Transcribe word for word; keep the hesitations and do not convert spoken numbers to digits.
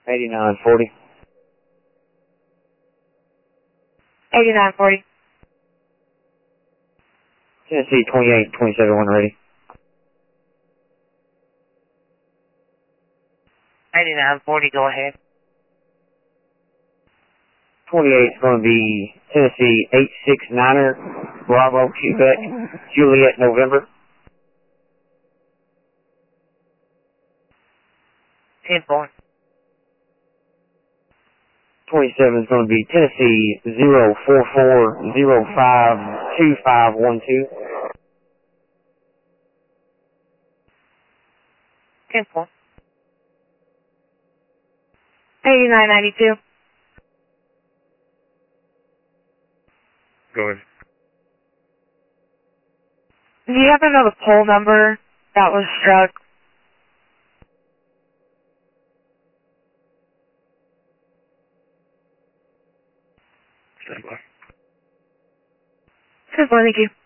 eighty-nine forty. eighty-nine forty. Tennessee twenty-eight twenty-seven one ready. eighty-nine forty, go ahead. twenty-eight is going to be Tennessee eight six niner, Bravo, Quebec, Juliet, November. ten four. twenty-seven is going to be Tennessee zero four four zero five two five one two. ten four. eighty-nine ninety-two. Go ahead. Do you happen to know the poll number that was struck? Stand by. ten four, thank you.